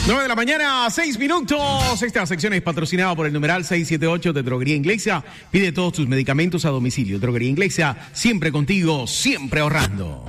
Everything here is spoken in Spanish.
9 de la mañana, 6 minutos. Esta sección es patrocinada por el numeral 678 de Droguería Inglesa. Pide todos tus medicamentos a domicilio. Droguería Inglesa, siempre contigo, siempre ahorrando.